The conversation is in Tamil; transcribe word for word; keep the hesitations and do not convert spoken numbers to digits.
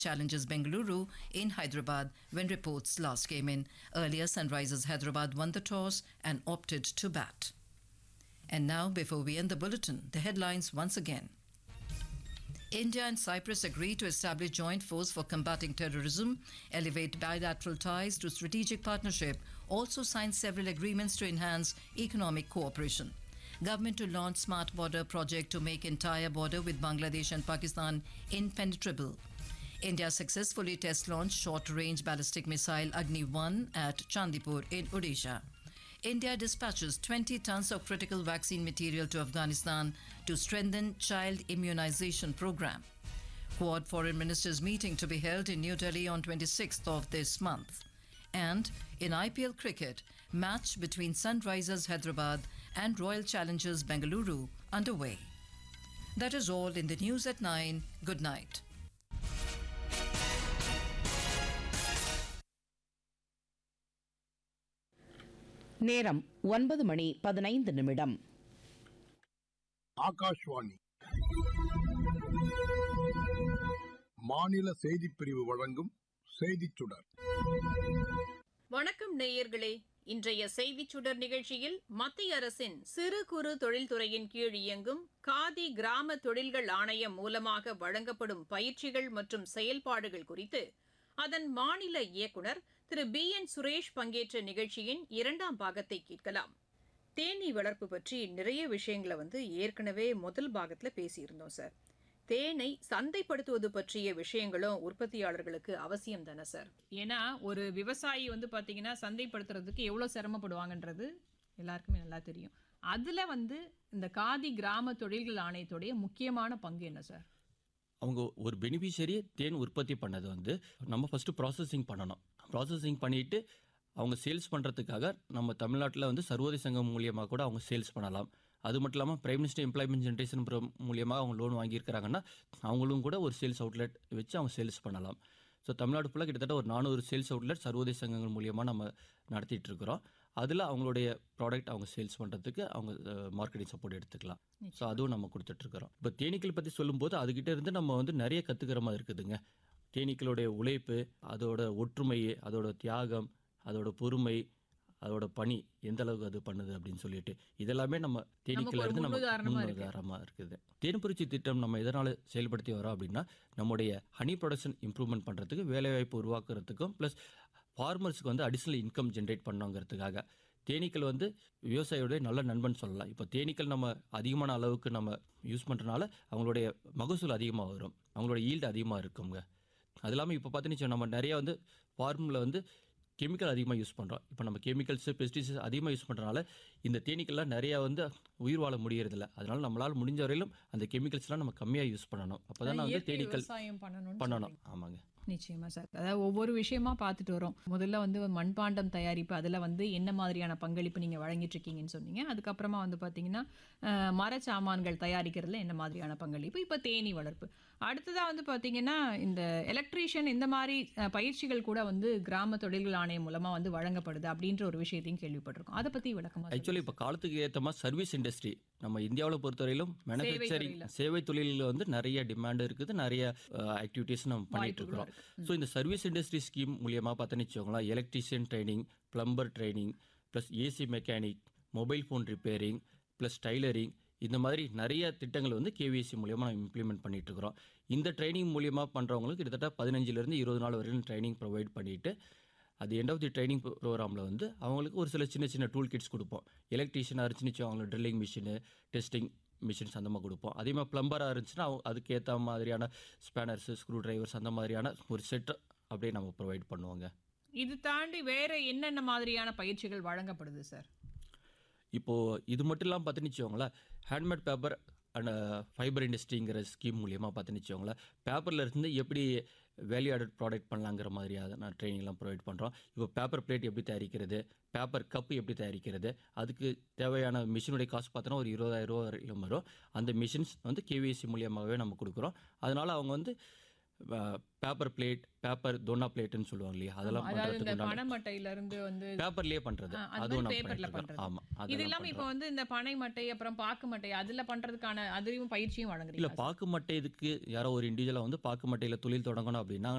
challenges Bengaluru in Hyderabad when reports last came in. Earlier, Sunrisers Hyderabad won the toss and opted to bat. And now, before we end the bulletin, the headlines once again. India and Cyprus agree to establish joint force for combating terrorism, elevate bilateral ties to strategic partnership, also signed several agreements to enhance economic cooperation. Government to launch smart border project to make entire border with Bangladesh and Pakistan impenetrable. India successfully test launched short-range ballistic missile Agni one at Chandipur in Odisha. India dispatches twenty tons of critical vaccine material to Afghanistan to strengthen child immunization program. Quad foreign ministers meeting to be held in New Delhi on twenty-sixth of this month. And in I P L cricket, match between Sunrisers Hyderabad and Royal Challengers Bengaluru underway. That is all in the news at nine. Good night. நேரம் ஒன்பது மணி பதினைந்து நிமிடம். ஆகாஷ்வாணி மாநில செய்திப் பிரிவு வழங்கும் செய்திச் சுடர். வணக்கம் நேயர்களே. இன்றைய செய்திச் சுடர் நிகழ்ச்சியில் மத்திய அரசின் சிறு குறு தொழில்துறையின் கீழ் இயங்கும் காதி கிராம தொழில்கள் ஆணையம் மூலமாக வழங்கப்படும் பயிற்சிகள் மற்றும் செயல்பாடுகள் குறித்து அதன் மாநில இயக்குநர் திரு பி என் சுரேஷ் பங்கேற்ற நிகழ்ச்சியின் இரண்டாம் பாகத்தை கேட்கலாம். தேனீ வளர்ப்பு பற்றி நிறைய விஷயங்களை வந்து ஏற்கனவே முதல் பாகத்தில் பேசியிருந்தோம் சார். தேனை சந்தைப்படுத்துவது பற்றிய விஷயங்களும் உற்பத்தியாளர்களுக்கு அவசியம் தானே சார்? ஏன்னா ஒரு விவசாயி வந்து பார்த்தீங்கன்னா சந்தைப்படுத்துறதுக்கு எவ்வளோ சிரமப்படுவாங்கன்றது எல்லாருக்குமே நல்லா தெரியும். அதில் வந்து இந்த காதி கிராம தொழில்கள் ஆணையத்துடைய முக்கியமான பங்கு என்ன சார்? அவங்க ஒரு பெனிஃபிஷரியை தேன் உற்பத்தி பண்ணது வந்து நம்ம ஃபஸ்ட்டு ப்ராசஸிங் பண்ணணும். ப்ராசஸிங் பண்ணிவிட்டு அவங்க சேல்ஸ் பண்ணுறதுக்காக நம்ம தமிழ்நாட்டில் வந்து சர்வோதய சங்கம் மூலியமாக கூட அவங்க சேல்ஸ் பண்ணலாம். அது மட்டும் இல்லாமல் பிரைம் மினிஸ்டர் எம்ப்ளாய்மெண்ட் ஜென்ரேஷன் மூலியமாக அவங்க லோன் வாங்கியிருக்கிறாங்கன்னா அவங்களும் கூட ஒரு சேல்ஸ் அவுட்லெட் வச்சு அவங்க சேல்ஸ் பண்ணலாம். ஸோ தமிழ்நாடு ஃபுல்லாக கிட்டத்தட்ட ஒரு நானூறு சேல்ஸ் அவுட்லெட் சர்வோதய சங்கங்கள் மூலியமாக நம்ம நடத்திட்டு இருக்கிறோம். அதில் அவங்களுடைய ப்ராடக்ட் அவங்க சேல்ஸ் பண்ணுறதுக்கு அவங்க மார்க்கெட்டிங் சப்போர்ட் எடுத்துக்கலாம். ஸோ அதுவும் நம்ம கொடுத்துட்ருக்குறோம். இப்போ தேனீக்கள் பற்றி சொல்லும்போது அதுக்கிட்ட இருந்து நம்ம வந்து நிறைய கற்றுக்கிற மாதிரி இருக்குதுங்க. தேனீக்களுடைய உழைப்பு, அதோட ஒற்றுமை, அதோட தியாகம், அதோட பொறுமை, அதோட பணி எந்த அளவுக்கு அது பண்ணுது அப்படின்னு சொல்லிட்டு இதெல்லாமே நம்ம தேனீக்கள் இருந்து நம்ம முன்னுதாரணமாக இருக்குது. தேன்புரட்சி திட்டம் நம்ம எதனால் செயல்படுத்தி வரோம் அப்படின்னா நம்முடைய ஹனி ப்ரொடக்ஷன் இம்ப்ரூவ்மெண்ட் பண்ணுறதுக்கு, வேலைவாய்ப்பு உருவாக்குறதுக்கும், ப்ளஸ் ஃபார்மர்ஸுக்கு வந்து அடிஷ்னல் இன்கம் ஜென்ரேட் பண்ணுங்கிறதுக்காக. தேனீக்கள் வந்து விவசாயியோடைய நல்ல நண்பன் சொல்லலாம். இப்போ தேனீக்கள் நம்ம அதிகமான அளவுக்கு நம்ம யூஸ் பண்ணுறதுனால அவங்களுடைய மகசூல் அதிகமாக வரும், அவங்களோட ஈல்டு அதிகமாக இருக்குங்க. அது இல்லாமல் இப்போ பார்த்தீங்கன்னா நம்ம நிறையா வந்து ஃபார்மில் வந்து கெமிக்கல் அதிகமாக யூஸ் பண்ணுறோம். இப்போ நம்ம கெமிக்கல்ஸு பெஸ்டிசைட்ஸ் அதிகமாக யூஸ் பண்ணுறதுனால இந்த தேனீக்கள்லாம் நிறையா வந்து உயிர் வாழ முடியறதில்ல. அதனால் நம்மளால் முடிஞ்ச வரையிலும் அந்த கெமிக்கல்ஸ்லாம் நம்ம கம்மியாக யூஸ் பண்ணணும். அப்போ தான் வந்து தேனீக்கள் பண்ணணும். ஆமாங்க, நிச்சயமா சார். அதாவது ஒவ்வொரு விஷயமா பார்த்துட்டு வரோம். முதல்ல வந்து மண்பாண்டம் தயாரிப்பு, அதில் வந்து என்ன மாதிரியான பங்களிப்பு நீங்கள் வழங்கிட்டு இருக்கீங்கன்னு சொன்னீங்க. அதுக்கப்புறமா வந்து பார்த்தீங்கன்னா மரச்சாமான்கள் தயாரிக்கிறதுல என்ன மாதிரியான பங்களிப்பு, இப்போ தேனீ வளர்ப்பு. அடுத்ததாக வந்து பார்த்தீங்கன்னா இந்த எலக்ட்ரீஷியன் இந்த மாதிரி பயிற்சிகள் கூட வந்து கிராம தொழில்கள் ஆணையம் மூலமாக வந்து வழங்கப்படுது அப்படின்ற ஒரு விஷயத்தையும் கேள்விப்பட்டிருக்கோம். அதை பற்றி விளக்கமாக. ஆக்சுவலி இப்போ காலத்துக்கு ஏற்ற மாதிரி சர்வீஸ் இண்டஸ்ட்ரி நம்ம இந்தியாவில் பொறுத்தவரையிலும் மேனுஃபேக்சரிங் சேவை தொழிலில் வந்து நிறைய டிமாண்ட் இருக்குது, நிறைய ஆக்டிவிட்டீஸ் நம்ம பண்ணிட்டு இருக்கிறோம். ஸோ இந்த சர்வீஸ் இண்டஸ்ட்ரி ஸ்கீம் மூலியமாக பார்த்தோன்னு வச்சுக்கோங்களேன், electrician training, plumber training, plus AC mechanic, mobile phone repairing, plus tailoring, இந்த மாதிரி நிறைய திட்டங்கள் வந்து கேவிஎஸ்சி மூலியமாக நம்ம இம்ப்ளிமெண்ட் பண்ணிட்டு இருக்கிறோம். இந்த ட்ரைனிங் மூலியமாக பண்ணுறவங்களுக்கு கிட்டத்தட்ட பதினஞ்சுலேருந்து இருபது நாள் வரையிலும் ட்ரைனிங் ப்ரொவைட் பண்ணிவிட்டு அது எண்ட் ஆஃப் தி ட்ரைனிங் ப்ரோக்ராமில் வந்து அவங்களுக்கு ஒரு சில சின்ன சின்ன டூல் கிட்ஸ் கொடுப்போம். எலக்ட்ரீஷியனாக இருந்துச்சு அவங்களுக்கு ட்ரில்லிங் மிஷினு, டெஸ்டிங் மிஷின்ஸ் அந்த மாதிரி கொடுப்போம். அதே மாதிரி ப்ளம்பராக இருந்துச்சுன்னா அவங்க அதுக்கு ஏற்ற மாதிரியான ஸ்பேனர்ஸு, ஸ்க்ரூ ட்ரைவர்ஸ் அந்த மாதிரியான ஒரு செட் அப்படியே நம்ம ப்ரொவைட் பண்ணுவோங்க. இது தாண்டி வேறு என்னென்ன மாதிரியான பயிற்சிகள் வழங்கப்படுது சார்? இப்போது இது மட்டும் இல்லாமல் பார்த்துன்னு வச்சுக்கோங்களேன், handmade paper and fibre இண்டஸ்ட்ரிங்கிற scheme மூலியமாக பார்த்துன்னு வச்சுக்கோங்களேன், பேப்பரில் இருந்து எப்படி வேல்யூ ஆடட் ப்ராடக்ட் பண்ணலாங்கிற மாதிரியாக நான் ட்ரைனிங்லாம் ப்ரொவைட் பண்ணுறோம். இப்போ பேப்பர் பிளேட் எப்படி தயாரிக்கிறது, பேப்பர் கப்பு எப்படி தயாரிக்கிறது, அதுக்கு தேவையான மிஷினுடைய காசு பார்த்தோன்னா ஒரு இருபதாயிரம் ரூபா வரையிலும் வரும். அந்த மிஷின்ஸ் வந்து கேவிஎஸ்சி மூலியமாகவே நம்ம கொடுக்குறோம். அதனால் அவங்க வந்து பேப்பர் பிளேட், பேப்பர் தோனா பிளேட்னு சொல்லுவாங்க இல்லையா, அதெல்லாம் அதாவது இந்த பண்றதுக்கு உண்டான பனைமட்டையில இருந்து வந்து பேப்பர்லயே பண்றது, ஆ, அது அதுவும் மாதிரி நம்ம பேப்பர்ல பண்ணிட்டு இருக்கோம். பண்றது. ஆமா, இது அதெல்லாம் இல்லாம இப்போ பண்றோம். வந்து இந்த பனை மட்டை அப்புறம் பாக்கு மட்டை அதுல பண்றதுக்கான அதையும் பயிற்சியும் இல்ல வழங்குறீங்களா சார்? பாக்கு மட்டை இதுக்கு யாரோ ஒரு இண்டிவிஜுவலா வந்து பாக்கு மட்டையில தொழில் தொடங்கணும் அப்படின்னா